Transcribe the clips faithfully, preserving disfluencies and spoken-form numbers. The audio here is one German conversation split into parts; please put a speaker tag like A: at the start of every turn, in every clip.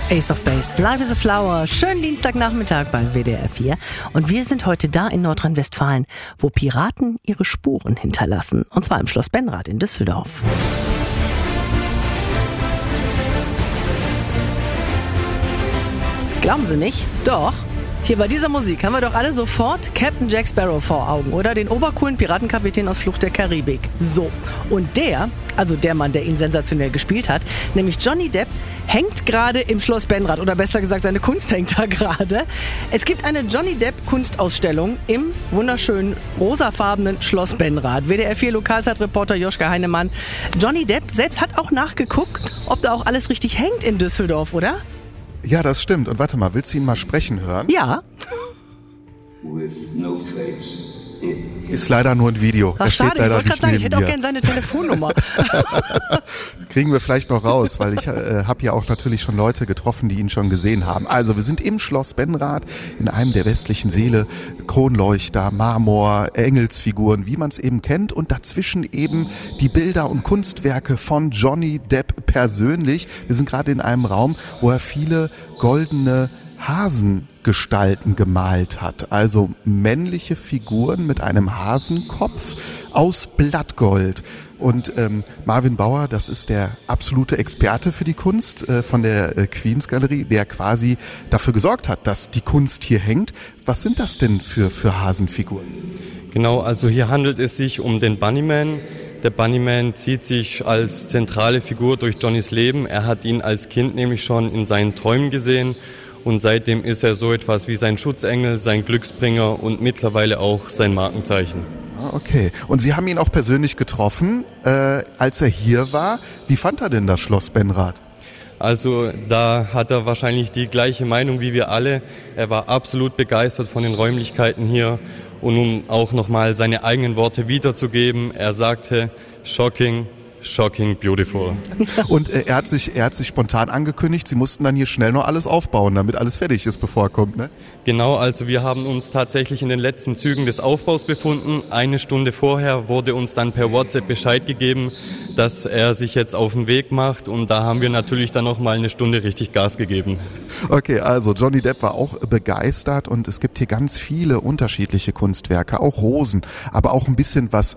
A: Ace of Base, Life is a Flower. Schönen Dienstagnachmittag bei W D R vier. Und wir sind heute da in Nordrhein-Westfalen, wo Piraten ihre Spuren hinterlassen. Und zwar im Schloss Benrath in Düsseldorf. Glauben Sie nicht? Doch. Hier bei dieser Musik haben wir doch alle sofort Captain Jack Sparrow vor Augen, oder? Den obercoolen Piratenkapitän aus Flucht der Karibik. So. Und der, also der Mann, der ihn sensationell gespielt hat, nämlich Johnny Depp, hängt gerade im Schloss Benrath. Oder besser gesagt, seine Kunst hängt da gerade. Es gibt eine Johnny Depp Kunstausstellung im wunderschönen rosafarbenen Schloss Benrath. W D R vier Lokalzeitreporter Joschka Heinemann. Johnny Depp selbst hat auch nachgeguckt, ob da auch alles richtig hängt in Düsseldorf, oder?
B: Ja, das stimmt. Und warte mal, willst du ihn mal sprechen hören?
A: Ja.
B: Ist leider nur ein Video.
A: Ach,
B: er
A: schade,
B: steht leider
A: ich wollte gerade sagen, ich hätte auch
B: dir.
A: gerne seine Telefonnummer.
B: Kriegen wir vielleicht noch raus, weil ich äh, habe ja auch natürlich schon Leute getroffen, die ihn schon gesehen haben. Also wir sind im Schloss Benrath, in einem der westlichen Säle, Kronleuchter, Marmor, Engelsfiguren, wie man es eben kennt, und dazwischen eben die Bilder und Kunstwerke von Johnny Depp persönlich. Wir sind gerade in einem Raum, wo er viele goldene Hasengestalten gemalt hat, also männliche Figuren mit einem Hasenkopf aus Blattgold. Und ähm, Marvin Bauer, das ist der absolute Experte für die Kunst äh, von der äh, Queen's Galerie, der quasi dafür gesorgt hat, dass die Kunst hier hängt. Was sind das denn für, für Hasenfiguren?
C: Genau, also hier handelt es sich um den Bunnyman. Der Bunnyman zieht sich als zentrale Figur durch Johnnys Leben. Er hat ihn als Kind nämlich schon in seinen Träumen gesehen. Und seitdem ist er so etwas wie sein Schutzengel, sein Glücksbringer und mittlerweile auch sein Markenzeichen.
B: Ah, okay. Und Sie haben ihn auch persönlich getroffen, äh, als er hier war. Wie fand er denn das Schloss Benrath?
C: Also da hat er wahrscheinlich die gleiche Meinung wie wir alle. Er war absolut begeistert von den Räumlichkeiten hier. Und um auch nochmal seine eigenen Worte wiederzugeben, er sagte, shocking, shocking, beautiful.
B: Und äh, er hat sich, er hat sich spontan angekündigt, Sie mussten dann hier schnell noch alles aufbauen, damit alles fertig ist, bevor er kommt, ne?
C: Genau, also wir haben uns tatsächlich in den letzten Zügen des Aufbaus befunden. Eine Stunde vorher wurde uns dann per WhatsApp Bescheid gegeben, dass er sich jetzt auf den Weg macht, und da haben wir natürlich dann noch mal eine Stunde richtig Gas gegeben.
B: Okay, also Johnny Depp war auch begeistert, und es gibt hier ganz viele unterschiedliche Kunstwerke, auch Rosen, aber auch ein bisschen was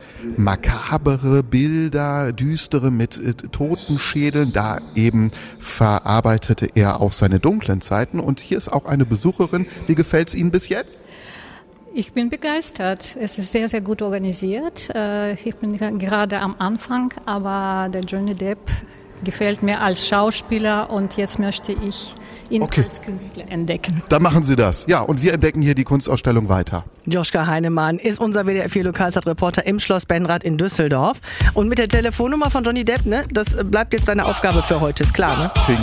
B: makabere Bilder, düstere mit äh, Totenschädeln. Da eben verarbeitete er auch seine dunklen Zeiten, und hier ist auch eine Besucherin. Wie gefällt's Ihnen bis jetzt?
D: Ich bin begeistert. Es ist sehr, sehr gut organisiert. Ich bin gerade am Anfang, aber der Johnny Depp gefällt mir als Schauspieler, und jetzt möchte ich ihn
B: okay.
D: als Künstler entdecken.
B: Dann machen Sie das. Ja, und wir entdecken hier die Kunstausstellung weiter.
A: Joschka Heinemann ist unser W D R vier Lokalzeitreporter im Schloss Benrath in Düsseldorf. Und mit der Telefonnummer von Johnny Depp, ne, das bleibt jetzt seine Aufgabe für heute, ist klar, ne?
B: Kriegen